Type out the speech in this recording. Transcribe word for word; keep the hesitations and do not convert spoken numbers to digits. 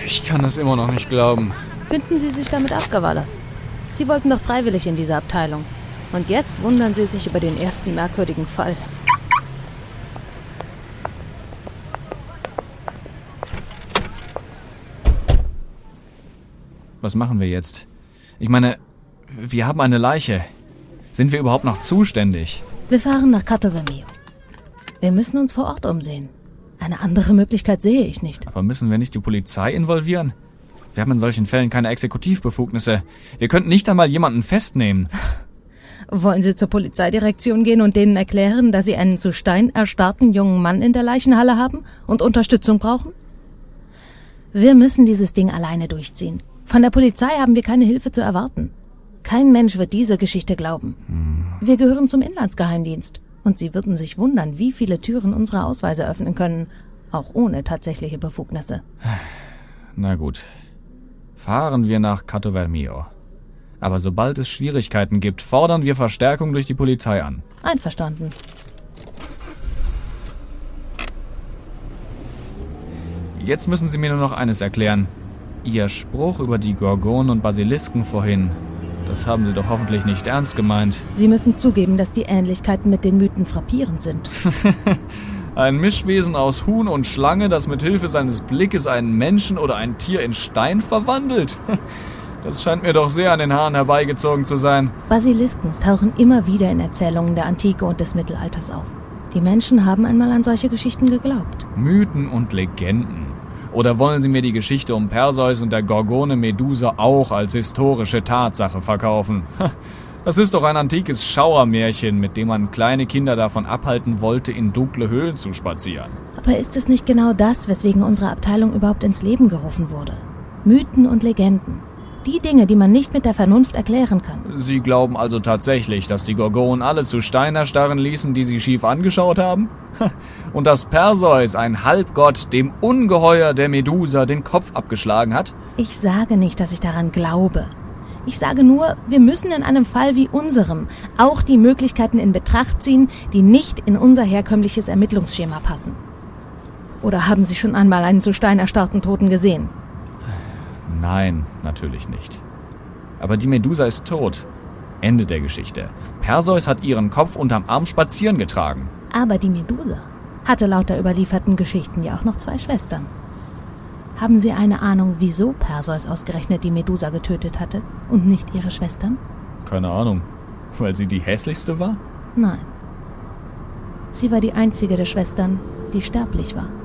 Ich kann das immer noch nicht glauben. Finden Sie sich damit ab, Gavalas? Sie wollten doch freiwillig in diese Abteilung. Und jetzt wundern Sie sich über den ersten merkwürdigen Fall. Was machen wir jetzt? Ich meine, wir haben eine Leiche. Sind wir überhaupt noch zuständig? Wir fahren nach Kato Vermejo. Wir müssen uns vor Ort umsehen. Eine andere Möglichkeit sehe ich nicht. Aber müssen wir nicht die Polizei involvieren? Wir haben in solchen Fällen keine Exekutivbefugnisse. Wir könnten nicht einmal jemanden festnehmen. Wollen Sie zur Polizeidirektion gehen und denen erklären, dass Sie einen zu Stein erstarrten jungen Mann in der Leichenhalle haben und Unterstützung brauchen? Wir müssen dieses Ding alleine durchziehen. Von der Polizei haben wir keine Hilfe zu erwarten. Kein Mensch wird diese Geschichte glauben. Hm. Wir gehören zum Inlandsgeheimdienst. Und Sie würden sich wundern, wie viele Türen unsere Ausweise öffnen können, auch ohne tatsächliche Befugnisse. Na gut. Fahren wir nach Kato Vermejo. Aber sobald es Schwierigkeiten gibt, fordern wir Verstärkung durch die Polizei an. Einverstanden. Jetzt müssen Sie mir nur noch eines erklären. Ihr Spruch über die Gorgonen und Basilisken vorhin, das haben Sie doch hoffentlich nicht ernst gemeint. Sie müssen zugeben, dass die Ähnlichkeiten mit den Mythen frappierend sind. Ein Mischwesen aus Huhn und Schlange, das mit Hilfe seines Blickes einen Menschen oder ein Tier in Stein verwandelt? Das scheint mir doch sehr an den Haaren herbeigezogen zu sein. Basilisken tauchen immer wieder in Erzählungen der Antike und des Mittelalters auf. Die Menschen haben einmal an solche Geschichten geglaubt. Mythen und Legenden. Oder wollen Sie mir die Geschichte um Perseus und der Gorgone Medusa auch als historische Tatsache verkaufen? Das ist doch ein antikes Schauermärchen, mit dem man kleine Kinder davon abhalten wollte, in dunkle Höhlen zu spazieren. Aber ist es nicht genau das, weswegen unsere Abteilung überhaupt ins Leben gerufen wurde? Mythen und Legenden. Die Dinge, die man nicht mit der Vernunft erklären kann. Sie glauben also tatsächlich, dass die Gorgonen alle zu Stein erstarren ließen, die sie schief angeschaut haben? Und dass Perseus, ein Halbgott, dem Ungeheuer der Medusa den Kopf abgeschlagen hat? Ich sage nicht, dass ich daran glaube. Ich sage nur, wir müssen in einem Fall wie unserem auch die Möglichkeiten in Betracht ziehen, die nicht in unser herkömmliches Ermittlungsschema passen. Oder haben Sie schon einmal einen zu Stein erstarrten Toten gesehen? Nein, natürlich nicht. Aber die Medusa ist tot. Ende der Geschichte. Perseus hat ihren Kopf unterm Arm spazieren getragen. Aber die Medusa hatte laut der überlieferten Geschichten ja auch noch zwei Schwestern. Haben Sie eine Ahnung, wieso Perseus ausgerechnet die Medusa getötet hatte und nicht ihre Schwestern? Keine Ahnung. Weil sie die hässlichste war? Nein. Sie war die einzige der Schwestern, die sterblich war.